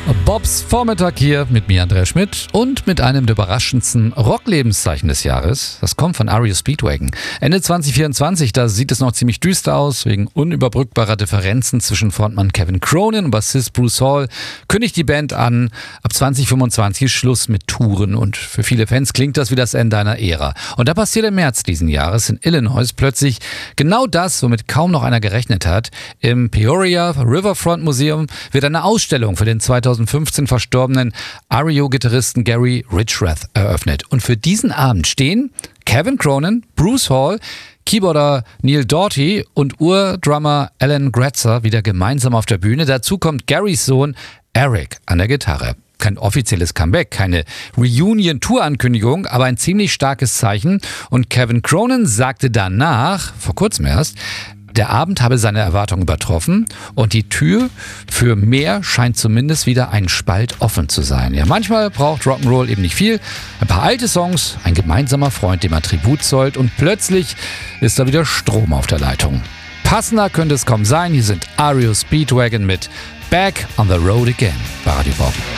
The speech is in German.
Bobs Vormittag hier mit mir, Andreas Schmidt, und mit einem der überraschendsten Rocklebenszeichen des Jahres. Das kommt von REO Speedwagon. Ende 2024, da sieht es noch ziemlich düster aus. Wegen unüberbrückbarer Differenzen zwischen Frontmann Kevin Cronin und Bassist Bruce Hall kündigt die Band an, ab 2025 ist Schluss mit Touren. Und für viele Fans klingt das wie das Ende einer Ära. Und da passiert im März diesen Jahres in Illinois plötzlich genau das, womit kaum noch einer gerechnet hat. Im Peoria Riverfront Museum wird eine Ausstellung für den 2015 verstorbenen REO-Gitarristen Gary Richrath eröffnet. Und für diesen Abend stehen Kevin Cronin, Bruce Hall, Keyboarder Neil Doughty und Urdrummer Alan Gratzer wieder gemeinsam auf der Bühne. Dazu kommt Garys Sohn Eric an der Gitarre. Kein offizielles Comeback, keine Reunion-Tour-Ankündigung, aber ein ziemlich starkes Zeichen. Und Kevin Cronin sagte danach, vor kurzem erst, der Abend habe seine Erwartungen übertroffen und die Tür für mehr scheint zumindest wieder ein Spalt offen zu sein. Ja, manchmal braucht Rock'n'Roll eben nicht viel. Ein paar alte Songs, ein gemeinsamer Freund, dem er Tribut zollt, und plötzlich ist da wieder Strom auf der Leitung. Passender könnte es kaum sein. Hier sind REO Speedwagon mit Back on the Road Again bei Radio Bob.